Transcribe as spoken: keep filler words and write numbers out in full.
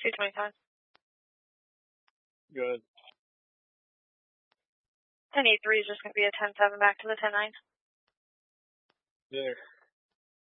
two twenty-five. Good. ten eight three is just going to be a ten seven back to the ten nine. There.